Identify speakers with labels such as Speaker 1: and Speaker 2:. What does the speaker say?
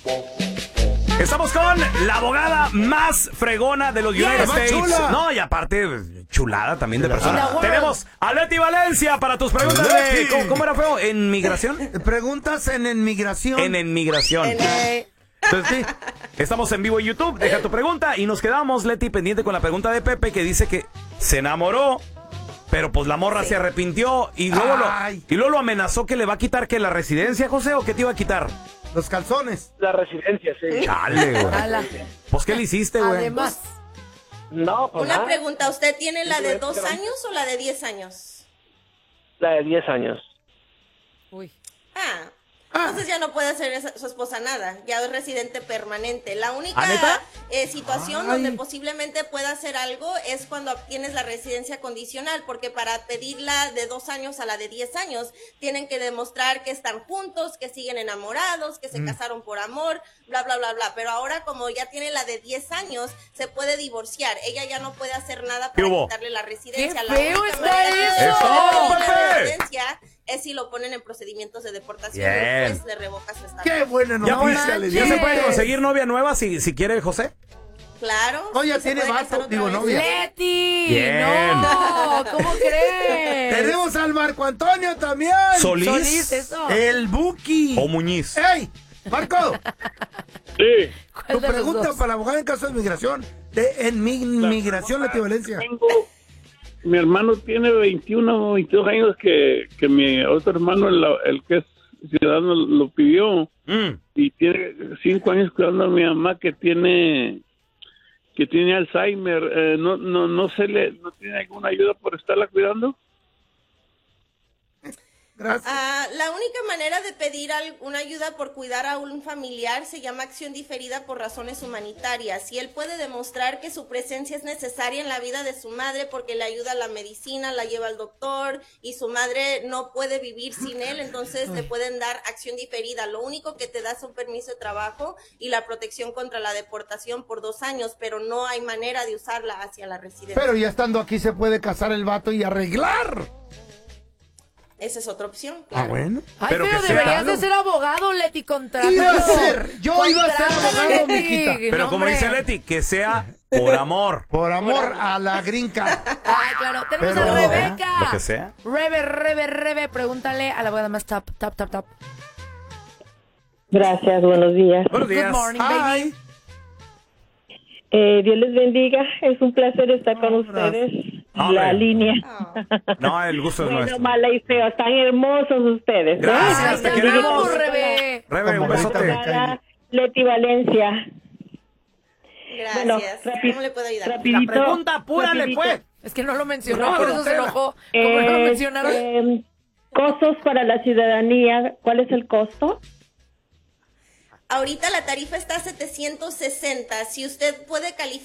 Speaker 1: Estamos con la abogada más fregona de los United States. Chula. No, y aparte, chulada también de persona. Tenemos a Leti Valencia para tus preguntas de... ¿Cómo era feo? ¿En migración?
Speaker 2: Preguntas en inmigración.
Speaker 1: En inmigración. Entonces, sí, estamos en vivo en YouTube. Deja tu pregunta y nos quedamos, Leti, pendiente con la pregunta de Pepe que dice que se enamoró, pero pues la morra se arrepintió y luego lo amenazó que le va a quitar que la residencia, José, ¿o qué te iba a quitar?
Speaker 2: Los calzones.
Speaker 3: La residencia, sí.
Speaker 1: Chale, güey. Pues, ¿qué le hiciste, güey?
Speaker 4: Además.
Speaker 3: No, pues
Speaker 5: Una pregunta, ¿usted tiene la de 2 años o la de 10 años?
Speaker 3: La de 10 años.
Speaker 4: Uy.
Speaker 5: Entonces ya no puede hacer su esposa nada, ya es residente permanente. La única situación donde posiblemente pueda hacer algo es cuando obtienes la residencia condicional, porque para pedirla de 2 años a la de 10 años tienen que demostrar que están juntos, que siguen enamorados, que se casaron por amor, bla, bla, bla, bla. Pero ahora como ya tiene la de 10 años, se puede divorciar. Ella ya no puede hacer nada para quitarle la residencia.
Speaker 4: ¡Qué feo está
Speaker 5: eso! La residencia es si lo ponen en procedimientos de deportación y después le revoca su estatus.
Speaker 2: ¡Qué buena noticia!
Speaker 1: ¿Ya se puede conseguir novia nueva si quiere, José?
Speaker 5: Claro.
Speaker 2: Oye, tiene vato, digo novia.
Speaker 4: ¡Leti!
Speaker 1: Bien.
Speaker 4: ¡No! ¿Cómo crees?
Speaker 2: Tenemos al Marco Antonio también.
Speaker 1: Solís.
Speaker 4: Eso.
Speaker 2: El Buki.
Speaker 1: O Muñiz.
Speaker 2: ¡Ey! Marco.
Speaker 3: Sí.
Speaker 2: Tu pregunta para la abogada en caso de migración. En migración, Leti Valencia.
Speaker 6: Mi hermano tiene 21 o 22 años que mi otro hermano, el que es ciudadano, lo pidió. Y tiene 5 años cuidando a mi mamá que tiene Alzheimer. ¿No tiene alguna ayuda por estarla cuidando?
Speaker 2: Gracias.
Speaker 5: La única manera de pedir una ayuda por cuidar a un familiar se llama acción diferida por razones humanitarias. Si él puede demostrar que su presencia es necesaria en la vida de su madre porque le ayuda a la medicina, la lleva al doctor y su madre no puede vivir sin él, entonces le pueden dar acción diferida. Lo único que te da es un permiso de trabajo y la protección contra la deportación por 2 años, pero no hay manera de usarla hacia la residencia.
Speaker 2: Pero ya estando aquí se puede casar el vato y arreglar.
Speaker 5: Esa es otra opción.
Speaker 2: Claro. Bueno.
Speaker 4: Ay,
Speaker 1: pero
Speaker 4: pero
Speaker 1: que
Speaker 4: deberías
Speaker 1: sea,
Speaker 4: de ser abogado, Leti, contrátalo.
Speaker 2: Yo iba a ser abogado, mijita.
Speaker 1: Pero como dice Leti, que sea por amor.
Speaker 2: Por amor a la gringa.
Speaker 4: Ay, claro. Tenemos
Speaker 2: Pero,
Speaker 4: a Rebeca.
Speaker 1: Lo que sea.
Speaker 4: Rebe, pregúntale a la abogada más top.
Speaker 7: Gracias, buenos días.
Speaker 1: Buenos días.
Speaker 4: Good morning, baby.
Speaker 7: Dios les bendiga, es un placer estar con ustedes. La línea.
Speaker 1: No, el gusto es
Speaker 7: Bueno,
Speaker 1: nuestro.
Speaker 7: mala y feo, están hermosos ustedes.
Speaker 1: Gracias, te queremos.
Speaker 4: Rebe.
Speaker 1: Rebe, un besote.
Speaker 7: Leti Valencia.
Speaker 5: Gracias.
Speaker 7: Bueno,
Speaker 5: ¿Cómo le puedo ayudar?
Speaker 7: Rapidito,
Speaker 1: La pregunta, apúrale, pues.
Speaker 4: Es que no lo mencionó, por eso se enojó. ¿Cómo no lo mencionaron?
Speaker 7: Costos para la ciudadanía, ¿cuál es el costo?
Speaker 5: Ahorita la tarifa está a 760. Si usted puede calificar